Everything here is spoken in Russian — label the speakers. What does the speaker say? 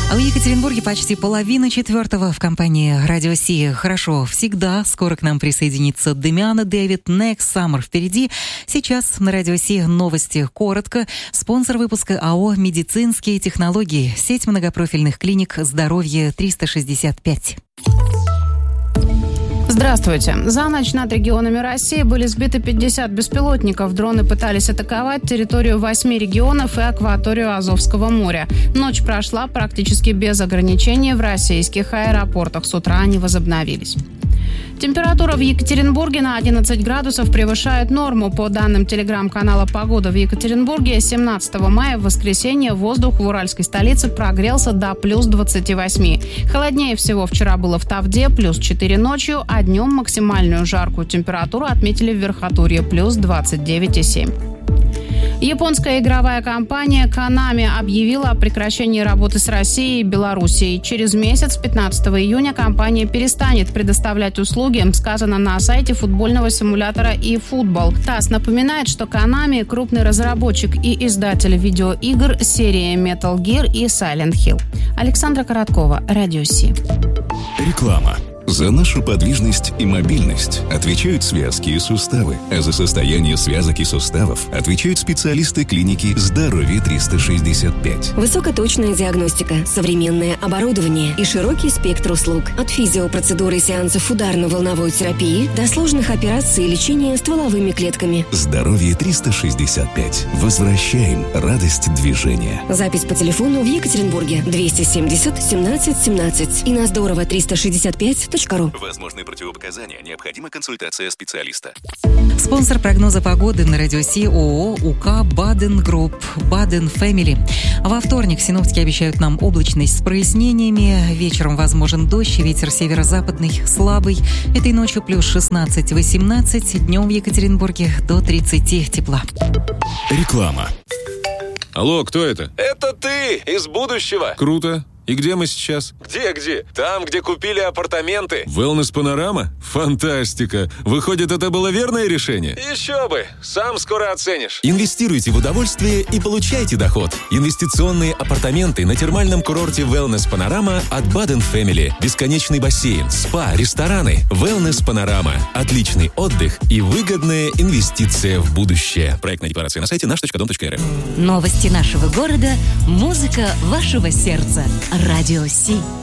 Speaker 1: А в Екатеринбурге почти 3:30 в компании Радио Си. Хорошо, всегда. Скоро к нам присоединится Демиан и Дэвид. Next Summer впереди. Сейчас на Радио Си новости коротко. Спонсор выпуска АО «Медицинские технологии». Сеть многопрофильных клиник «Здоровье 365».
Speaker 2: Здравствуйте. За ночь над регионами России были сбиты 50 беспилотников. Дроны пытались атаковать территорию 8 регионов и акваторию Азовского моря. Ночь прошла практически без ограничений в российских аэропортах. С утра они возобновились. Температура в Екатеринбурге на 11 градусов превышает норму. По данным телеграм-канала «Погода» в Екатеринбурге, 17 мая в воскресенье воздух в уральской столице прогрелся до плюс 28. Холоднее всего вчера было в Тавде, плюс 4 ночью, а днем максимальную жаркую температуру отметили в Верхотурье, плюс 29,7. Японская игровая компания Konami объявила о прекращении работы с Россией и Белоруссией. Через месяц, 15 июня, компания перестанет предоставлять услуги, сказано на сайте футбольного симулятора eFootball. ТАСС напоминает, что Konami – крупный разработчик и издатель видеоигр серии Metal Gear и Silent Hill. Александра Короткова, Радио Си.
Speaker 3: Реклама. За нашу подвижность и мобильность отвечают связки и суставы, а за состояние связок и суставов отвечают специалисты клиники «Здоровье 365».
Speaker 4: Высокоточная диагностика, современное оборудование и широкий спектр услуг. От физиопроцедуры и сеансов ударно-волновой терапии до сложных операций и лечения стволовыми клетками.
Speaker 3: «Здоровье 365». Возвращаем радость движения.
Speaker 4: Запись по телефону в Екатеринбурге 270 17 17 и на Здорово 365.
Speaker 3: Возможны противопоказания. Необходима консультация специалиста.
Speaker 1: Спонсор прогноза погоды на Радио Си ООО УК «Баден Групп», «Баден Фэмили». Во вторник синоптики обещают нам облачность с прояснениями. Вечером возможен дождь, ветер северо-западный слабый. Этой ночью плюс 16-18, днем в Екатеринбурге до 30 тепла.
Speaker 3: Реклама.
Speaker 5: Алло, кто это?
Speaker 6: Это ты, из будущего.
Speaker 5: Круто. И где мы сейчас?
Speaker 6: Где? Там, где купили апартаменты.
Speaker 5: Wellness Panorama? Фантастика! Выходит, это было верное решение?
Speaker 6: Еще бы! Сам скоро оценишь.
Speaker 7: Инвестируйте в удовольствие и получайте доход. Инвестиционные апартаменты на термальном курорте Wellness Panorama от Baden Family. Бесконечный бассейн, спа, рестораны. Wellness Panorama. Отличный отдых и выгодная инвестиция в будущее. Проектная декларация на сайте наш.дом.рф.
Speaker 8: Новости нашего города, музыка вашего сердца. Радио Си.